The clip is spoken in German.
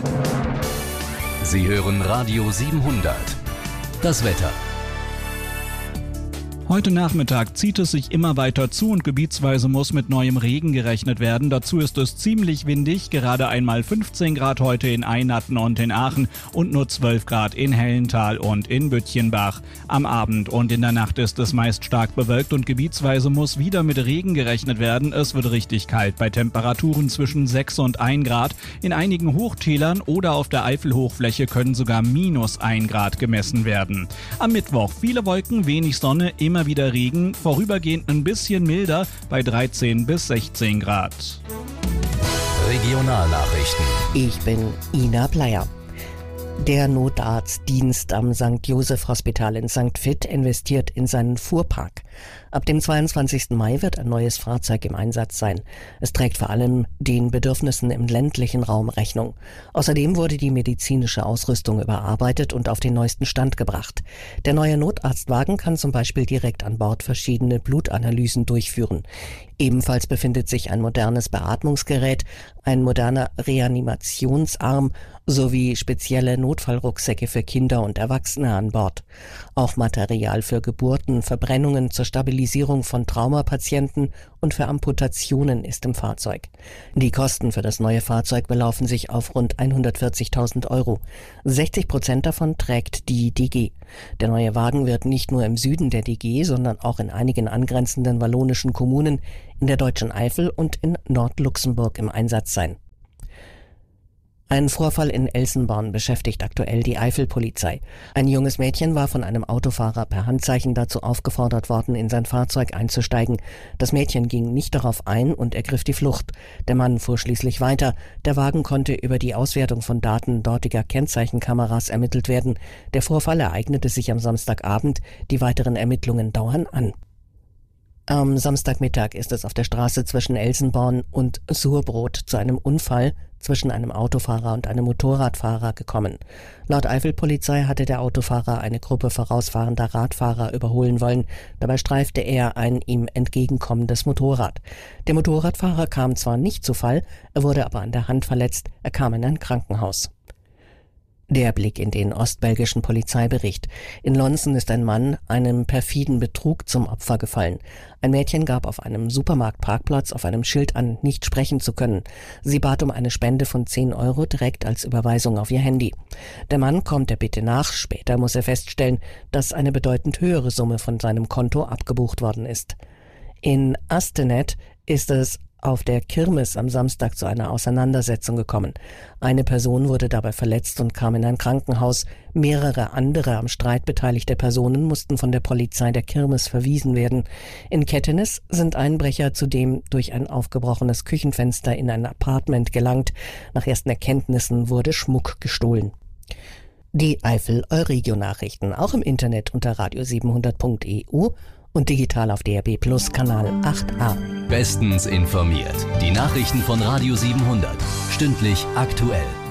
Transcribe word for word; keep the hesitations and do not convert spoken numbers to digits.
Sie hören Radio siebenhundert. Das Wetter. Heute Nachmittag zieht es sich immer weiter zu und gebietsweise muss mit neuem Regen gerechnet werden. Dazu ist es ziemlich windig, gerade einmal fünfzehn Grad heute in Einatten und in Aachen und nur zwölf Grad in Hellental und in Büttchenbach. Am Abend und in der Nacht ist es meist stark bewölkt und gebietsweise muss wieder mit Regen gerechnet werden. Es wird richtig kalt bei Temperaturen zwischen sechs und ein Grad. In einigen Hochtälern oder auf der Eifelhochfläche können sogar minus ein Grad gemessen werden. Am Mittwoch viele Wolken, wenig Sonne, immer wieder Regen, vorübergehend ein bisschen milder bei dreizehn bis sechzehn Grad. Regionalnachrichten. Ich bin Ina Bleier. Der Notarztdienst am Sankt Joseph Hospital in Sankt Vith investiert in seinen Fuhrpark. Ab dem zweiundzwanzigsten Mai wird ein neues Fahrzeug im Einsatz sein. Es trägt vor allem den Bedürfnissen im ländlichen Raum Rechnung. Außerdem wurde die medizinische Ausrüstung überarbeitet und auf den neuesten Stand gebracht. Der neue Notarztwagen kann zum Beispiel direkt an Bord verschiedene Blutanalysen durchführen. Ebenfalls befindet sich ein modernes Beatmungsgerät, ein moderner Reanimationsarm sowie spezielle Notfallrucksäcke für Kinder und Erwachsene an Bord. Auch Material für Geburten, Verbrennungen zur Stabilisierung von Traumapatienten und für Amputationen ist im Fahrzeug. Die Kosten für das neue Fahrzeug belaufen sich auf rund hundertvierzigtausend Euro. sechzig Prozent davon trägt die D G. Der neue Wagen wird nicht nur im Süden der D G, sondern auch in einigen angrenzenden wallonischen Kommunen, in der Deutschen Eifel und in Nordluxemburg im Einsatz sein. Ein Vorfall in Elsenborn beschäftigt aktuell die Eifelpolizei. Ein junges Mädchen war von einem Autofahrer per Handzeichen dazu aufgefordert worden, in sein Fahrzeug einzusteigen. Das Mädchen ging nicht darauf ein und ergriff die Flucht. Der Mann fuhr schließlich weiter. Der Wagen konnte über die Auswertung von Daten dortiger Kennzeichenkameras ermittelt werden. Der Vorfall ereignete sich am Samstagabend. Die weiteren Ermittlungen dauern an. Am Samstagmittag ist es auf der Straße zwischen Elsenborn und Surbrot zu einem Unfall zwischen einem Autofahrer und einem Motorradfahrer gekommen. Laut Eifelpolizei hatte der Autofahrer eine Gruppe vorausfahrender Radfahrer überholen wollen. Dabei streifte er ein ihm entgegenkommendes Motorrad. Der Motorradfahrer kam zwar nicht zu Fall, er wurde aber an der Hand verletzt. Er kam in ein Krankenhaus. Der Blick in den ostbelgischen Polizeibericht. In Lonsen ist ein Mann einem perfiden Betrug zum Opfer gefallen. Ein Mädchen gab auf einem Supermarktparkplatz auf einem Schild an, nicht sprechen zu können. Sie bat um eine Spende von zehn Euro direkt als Überweisung auf ihr Handy. Der Mann kommt der Bitte nach. Später muss er feststellen, dass eine bedeutend höhere Summe von seinem Konto abgebucht worden ist. In Astenet ist es auf der Kirmes am Samstag zu einer Auseinandersetzung gekommen. Eine Person wurde dabei verletzt und kam in ein Krankenhaus. Mehrere andere am Streit beteiligte Personen mussten von der Polizei der Kirmes verwiesen werden. In Kettenes sind Einbrecher zudem durch ein aufgebrochenes Küchenfenster in ein Apartment gelangt. Nach ersten Erkenntnissen wurde Schmuck gestohlen. Die Eifel-Euregio-Nachrichten auch im Internet unter radio siebenhundert punkt e u und digital auf D R B Plus Kanal acht a. Bestens informiert. Die Nachrichten von Radio siebenhundert. Stündlich aktuell.